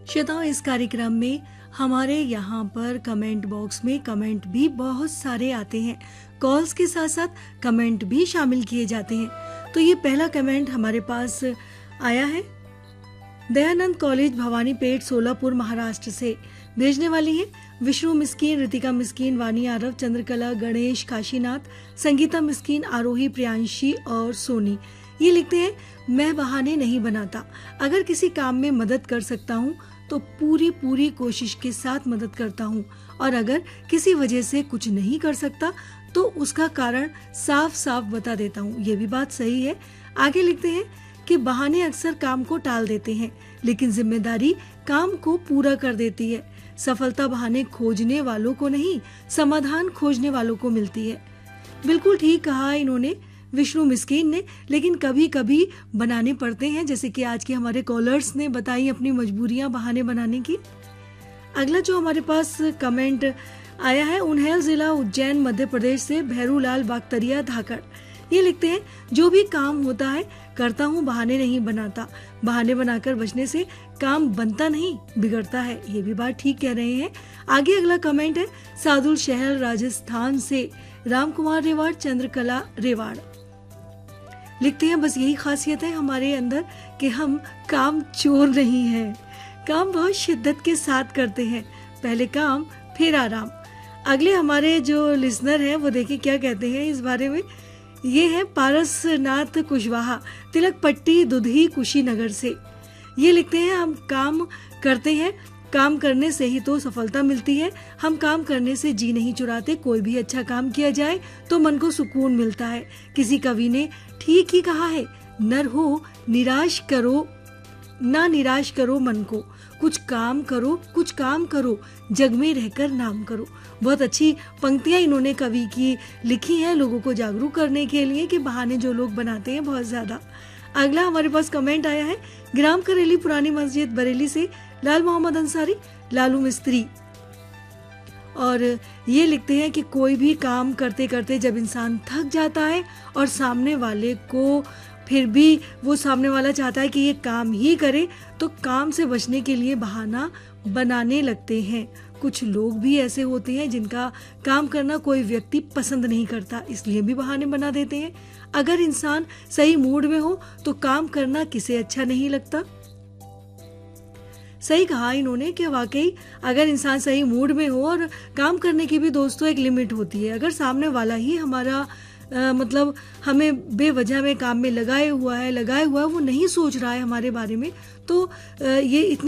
श्रोताओं, इस कार्यक्रम में हमारे यहाँ पर कमेंट बॉक्स में कमेंट भी बहुत सारे आते हैं। कॉल्स के साथ साथ कमेंट भी शामिल किए जाते हैं। तो ये पहला कमेंट हमारे पास आया है दयानंद कॉलेज भवानीपेट सोलापुर महाराष्ट्र से। भेजने वाली है विष्णु मिस्कीन, रितिका मिस्कीन, वानी आरव, चंद्रकला, गणेश, काशीनाथ, संगीता मिस्कीन, आरोही, प्रियांशी और सोनी। ये लिखते हैं, मैं बहाने नहीं बनाता। अगर किसी काम में मदद कर सकता हूँ तो पूरी कोशिश के साथ मदद करता हूँ, और अगर किसी वजह से कुछ नहीं कर सकता तो उसका कारण साफ साफ बता देता हूँ। ये भी बात सही है। आगे लिखते हैं कि बहाने अक्सर काम को टाल देते हैं, लेकिन जिम्मेदारी काम को पूरा कर देती है। सफलता बहाने खोजने वालों को नहीं, समाधान खोजने वालों को मिलती है। बिल्कुल ठीक कहा इन्होंने, विष्णु मिस्कीन ने, लेकिन कभी कभी बनाने पड़ते हैं, जैसे कि आज के हमारे कॉलर्स ने बताई अपनी मजबूरियां बहाने बनाने की। अगला जो हमारे पास कमेंट आया है उन्हेल जिला उज्जैन मध्य प्रदेश से भैरूलाल बागतरिया धाकड़। ये लिखते हैं, जो भी काम होता है करता हूँ, बहाने नहीं बनाता। बहाने बनाकर बचने से काम बनता नहीं, बिगड़ता है। ये भी बात ठीक कह रहे हैं। आगे अगला कमेंट है सादुल शहर राजस्थान से राम कुमार रेवाड़, चंद्रकला रेवाड़। लिखते हैं, बस यही खासियत है हमारे अंदर कि हम काम चोर नहीं हैं, काम बहुत शिद्दत के साथ करते हैं। पहले काम फिर आराम। अगले हमारे जो लिसनर हैं वो देखिए क्या कहते हैं इस बारे में। ये है पारसनाथ कुशवाहा, तिलक पट्टी, दुधी, कुशीनगर से। ये लिखते हैं, हम काम करते हैं, काम करने से ही तो सफलता मिलती है। हम काम करने से जी नहीं चुराते। कोई भी अच्छा काम किया जाए तो मन को सुकून मिलता है। किसी कवि ने ठीक ही कहा है, नर हो निराश करो ना, निराश करो मन को। कुछ काम करो, जग में रहकर नाम करो। बहुत अच्छी पंक्तियां इन्होंने कवि की लिखी हैं लोगों को जागरूक करने के लिए कि बहाने जो लोग बनाते हैं बहुत ज्यादा। अगला हमारे पास कमेंट आया है ग्राम करेली पुरानी मस्जिद बरेली से लाल मोहम्मद अंसारी, लालू मिस्त्री। और ये लिखते हैं कि कोई भी काम करते करते जब इंसान थक जाता है और सामने वाले को फिर भी वो सामने वाला चाहता है कि ये काम ही करे, तो काम से बचने के लिए बहाना बनाने लगते हैं। कुछ लोग भी ऐसे होते हैं जिनका काम करना कोई व्यक्ति पसंद नहीं करता, इसलिए भी बहाने बना देते हैं। अगर इंसान सही मूड में हो तो काम करना किसे अच्छा नहीं लगता। सही कहा इन्होंने कि वाकई अगर इंसान सही मूड में हो, और काम करने की भी दोस्तों एक लिमिट होती है। अगर सामने वाला ही हमारा मतलब हमें बेवजह में काम में लगाए हुआ है, वो नहीं सोच रहा है हमारे बारे में, तो ये इतनी